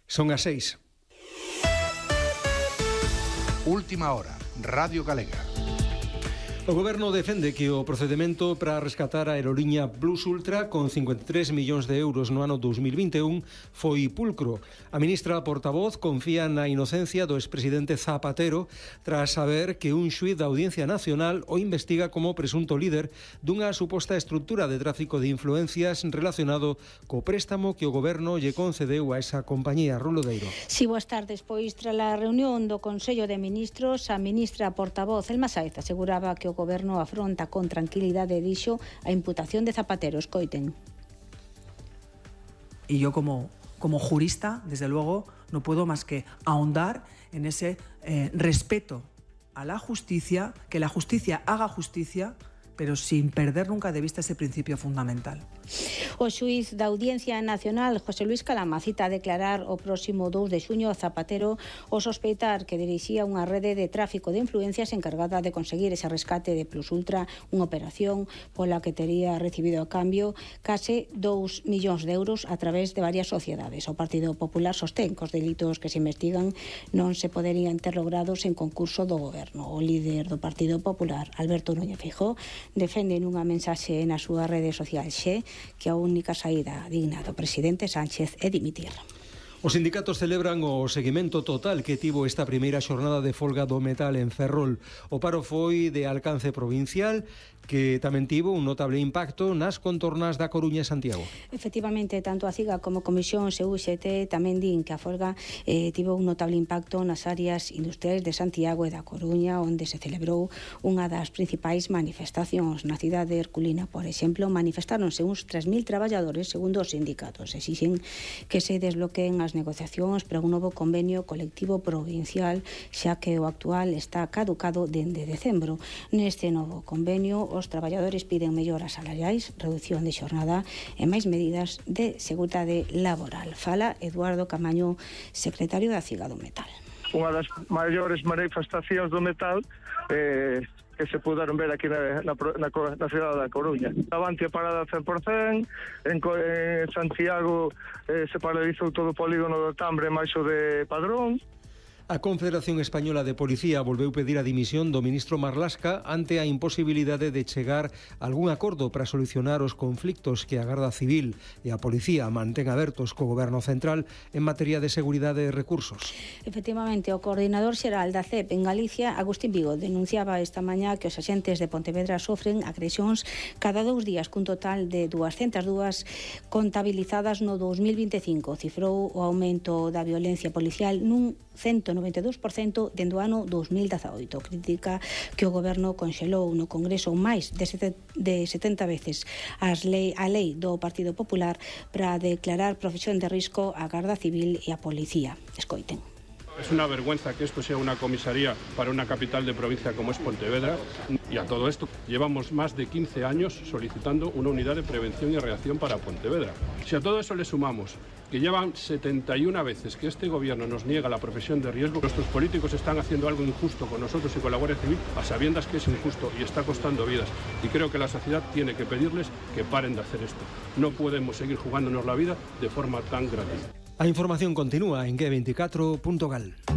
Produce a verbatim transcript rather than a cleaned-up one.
Son as seis. Última hora, Radio Galega. O Goberno defende que o procedemento para rescatar a aeroliña Plus Ultra con cincuenta e tres millóns de euros no ano dos mil vinte e un foi pulcro. A ministra portavoz confía na inocencia do expresidente Zapatero tras saber que un xuíz da Audiencia Nacional o investiga como presunto líder dunha suposta estrutura de tráfico de influencias relacionado co préstamo que o Goberno lle concedeu a esa compañía. Rulodeiro. Si, boas tardes. Pois, tras a reunión do Consello de Ministros, a ministra portavoz Elma Sáez aseguraba que o O Goberno afronta con tranquilidade, dixo, a imputación de Zapatero. Escoiten. Y yo como, como jurista, desde luego, no puedo más que ahondar en ese eh, respeto a la justicia, que la justicia haga justicia, pero sin perder nunca de vista ese principio fundamental. O xuíz da Audiencia Nacional, José Luis Calama, cita a declarar o próximo dous de xuño a Zapatero o sospeitar que dirixía unha rede de tráfico de influencias encargada de conseguir ese rescate de Plus Ultra, unha operación pola que tería recibido a cambio case dous millóns de euros a través de varias sociedades. O Partido Popular sostén que os delitos que se investigan non se poderían ter logrado sen concurso do Goberno. O líder do Partido Popular, Alberto Núñez Feijóo, defende nunha mensaxe na súa rede social Xe que a única saída digna do presidente Sánchez é dimitir. Os sindicatos celebran o seguimento total que tivo esta primeira xornada de folga do metal en Ferrol. O paro foi de alcance provincial, que tamén tivo un notable impacto nas contornas da Coruña e Santiago. Efectivamente, tanto a CIGA como a Comisión e U X T tamén din que a folga eh, tivo un notable impacto nas áreas industriais de Santiago e da Coruña, onde se celebrou unha das principais manifestacións. Na cidade herculina, por exemplo, manifestáronse uns tres mil traballadores, segundo os sindicatos. Exixen que se desbloqueen as negociacións para un novo convenio colectivo provincial, xa que o actual está caducado dende decembro. Neste novo convenio, os traballadores piden melloras salariais, reducción de xornada e máis medidas de seguridade laboral. Fala Eduardo Camaño, secretario da CIGA do Metal. Unha das maiores manifestacións do metal eh, que se puderon ver aquí na, na, na, na cidade da Coruña. Avante a parada cen por cen, en, en Santiago eh, se paralizou todo o polígono do Tambre máis o de Padrón. A Confederación Española de Policía volveu pedir a dimisión do ministro Marlasca ante a imposibilidade de chegar a algún acordo para solucionar os conflictos que a Garda Civil e a Policía mantén abertos co Goberno Central en materia de seguridade e recursos. Efectivamente, o coordinador xeral da C E P en Galicia, Agustín Vigo, denunciaba esta mañá que os axentes de Pontevedra sofren agresións cada dous días, cun total de duascentas dúas contabilizadas no dos mil vinte e cinco. Cifrou o aumento da violencia policial nun ciento noventa e dous por cento dende o ano dos mil dezaoito. Critica que o Goberno conxelou no Congreso máis de setenta veces as lei, a lei do Partido Popular para declarar profesión de risco a Garda Civil e a Policía. Escoiten. Es una vergüenza que esto sea una comisaría para una capital de provincia como es Pontevedra, y a todo esto llevamos más de quince años solicitando una unidad de prevención y reacción para Pontevedra. Si a todo eso le sumamos que llevan setenta y una veces que este gobierno nos niega la profesión de riesgo, nuestros políticos están haciendo algo injusto con nosotros y con la Guardia Civil a sabiendas que es injusto y está costando vidas, y creo que la sociedad tiene que pedirles que paren de hacer esto. No podemos seguir jugándonos la vida de forma tan gratuita. A información continúa en G veinticuatro punto gal.